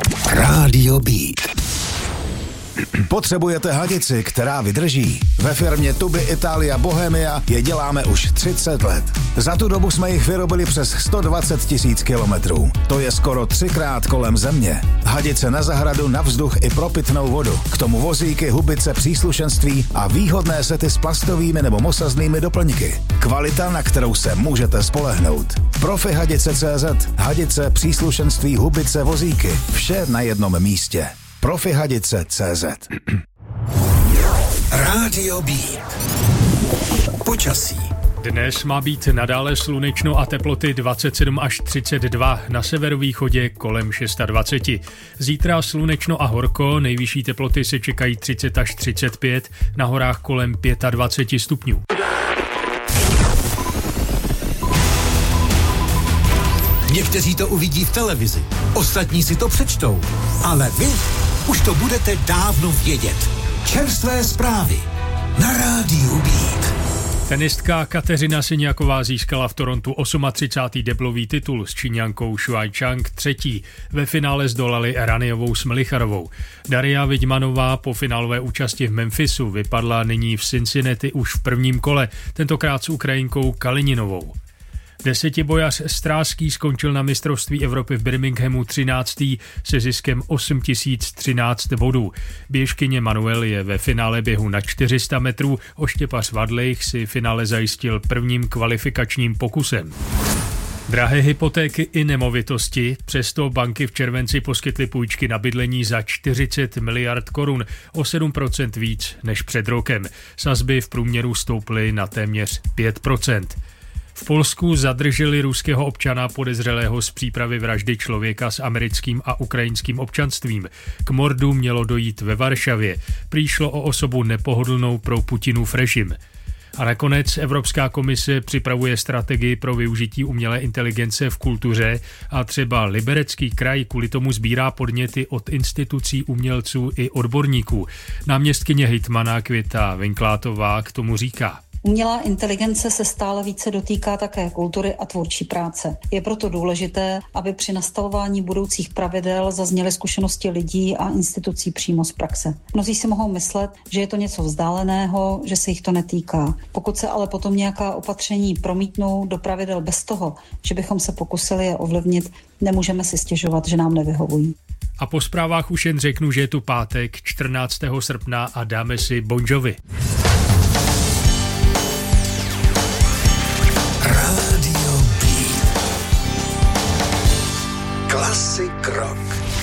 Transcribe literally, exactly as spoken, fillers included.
Rádio Beat. Potřebujete hadici, která vydrží? Ve firmě Tuby Italia Bohemia je děláme už třicet let. Za tu dobu jsme jich vyrobili přes sto dvacet tisíc kilometrů. To je skoro třikrát kolem země. Hadice na zahradu, na vzduch i pro pitnou vodu. K tomu vozíky, hubice, příslušenství a výhodné sety s plastovými nebo mosaznými doplňky. Kvalita, na kterou se můžete spolehnout. Profi Hadice tečka cé zet. Hadice, příslušenství, hubice, vozíky. Vše na jednom místě. Profi Hadice tečka cé zet. Rádio Beat. Počasí. Dnes má být nadále slunečno a teploty dvacet sedm až třicet dva, na severovýchodě kolem dvacet šest. Zítra slunečno a horko, nejvyšší teploty se čekají třicet až třicet pět, na horách kolem dvacet pět stupňů. Někteří to uvidí v televizi, ostatní si to přečtou, ale vy už to budete dávno vědět. Čerstvé zprávy na Rádiu Beat. Tenistka Kateřina Siniaková získala v Torontu třicátý osmý deblový titul s Číňankou Shuai Chang třetí. Ve finále zdolali Raniovou s Melicharovou. Daria Vidmanová po finálové účasti v Memphisu vypadla nyní v Cincinnati už v prvním kole, tentokrát s Ukrajinkou Kalininovou. Desetibojař Stráský skončil na mistrovství Evropy v Birminghamu třináctý se ziskem osm tisíc třináct bodů. Běžkyně Manuel je ve finále běhu na čtyři sta metrů, oštěpař Vadlejch si finále zajistil prvním kvalifikačním pokusem. Drahé hypotéky i nemovitosti, přesto banky v červenci poskytly půjčky na bydlení za čtyřicet miliard korun, o sedm procent víc než před rokem. Sazby v průměru stouply na téměř pět procent. V Polsku zadrželi ruského občana podezřelého z přípravy vraždy člověka s americkým a ukrajinským občanstvím. K mordu mělo dojít ve Varšavě. Prý šlo o osobu nepohodlnou pro Putinův režim. A nakonec Evropská komise připravuje strategii pro využití umělé inteligence v kultuře a třeba Liberecký kraj kvůli tomu sbírá podněty od institucí, umělců i odborníků. Náměstkyně hejtmana Květa Vinklátová k tomu říká. Umělá inteligence se stále více dotýká také kultury a tvůrčí práce. Je proto důležité, aby při nastavování budoucích pravidel zazněly zkušenosti lidí a institucí přímo z praxe. Mnozí si mohou myslet, že je to něco vzdáleného, že se jich to netýká. Pokud se ale potom nějaká opatření promítnou do pravidel bez toho, že bychom se pokusili je ovlivnit, nemůžeme si stěžovat, že nám nevyhovují. A po zprávách už jen řeknu, že je tu pátek čtrnáctého srpna a dáme si Bon Jovi. Rádio Beat. Classic rock.